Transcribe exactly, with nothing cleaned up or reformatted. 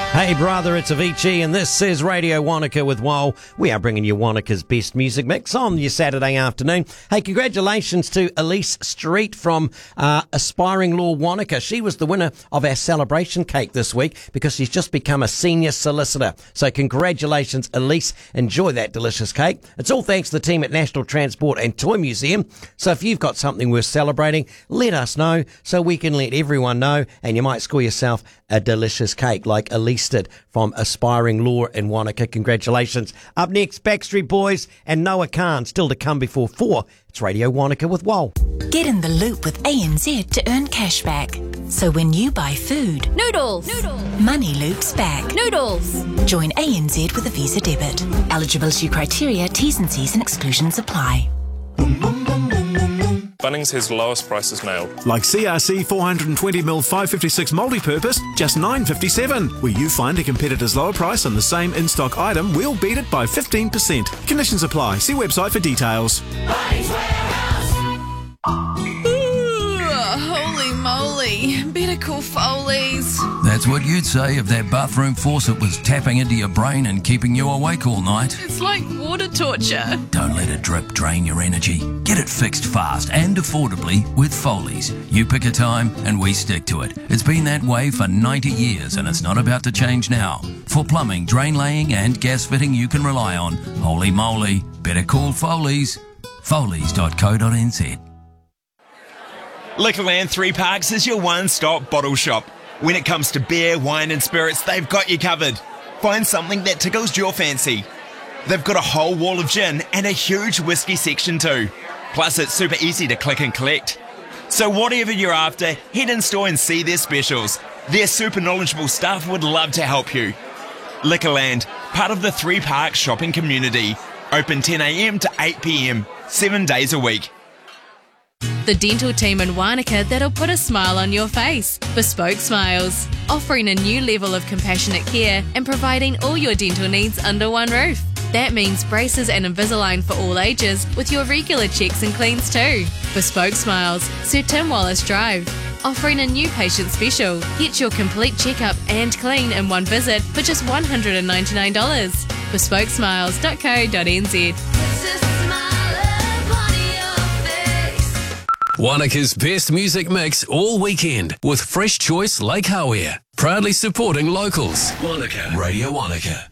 Hey brother, it's Avicii and this is Radio Wanaka with Woel. We are bringing you Wanaka's best music mix on your Saturday afternoon. Hey, congratulations to Elise Street from uh, Aspiring Law Wanaka. She was the winner of our celebration cake this week because she's just become a senior solicitor. So congratulations, Elise. Enjoy that delicious cake. It's all thanks to the team at National Transport and Toy Museum. So if you've got something worth celebrating, let us know so we can let everyone know, and you might score yourself a delicious cake like Elise did from Aspiring Law in Wanaka. Congratulations. Up next, Backstreet Boys and Noah Khan. Still to come before four. It's Radio Wanaka with Woel. Get in the loop with A N Z to earn cash back. So when you buy food, Noodles. Noodles. money loops back. Noodles. Join A N Z with a Visa debit. Eligibility criteria, T's and C's and exclusions apply. Bunnings has lowest prices now. Like C R C four hundred twenty millimeter five fifty-six multi-purpose, just nine fifty-seven. Where you find a competitor's lower price on the same in-stock item, we'll beat it by fifteen percent. Conditions apply. See website for details. Holy moly, better call Foley's. That's what you'd say if that bathroom faucet was tapping into your brain and keeping you awake all night. It's like water torture. Don't let a drip drain your energy. Get it fixed fast and affordably with Foley's. You pick a time and we stick to it. It's been that way for ninety years and it's not about to change now. For plumbing, drain laying and gas fitting you can rely on, holy moly, better call Foley's. Foley's dot co dot n z. Liquorland Three Parks is your one-stop bottle shop. When it comes to beer, wine and spirits, they've got you covered. Find something that tickles your fancy. They've got a whole wall of gin and a huge whiskey section too. Plus it's super easy to click and collect. So whatever you're after, head in store and see their specials. Their super knowledgeable staff would love to help you. Liquorland, part of the Three Parks shopping community. Open ten a m to eight p m, seven days a week. The dental team in Wanaka that'll put a smile on your face. Bespoke Smiles, offering a new level of compassionate care and providing all your dental needs under one roof. That means braces and Invisalign for all ages with your regular checks and cleans too. Bespoke Smiles, Sir Tim Wallace Drive, offering a new patient special. Get your complete checkup and clean in one visit for just one hundred ninety-nine dollars. bespoke smiles dot co dot n z. Wanaka's best music mix all weekend with Fresh Choice Lake Hawea. Proudly supporting locals. Wanaka. Radio Wanaka.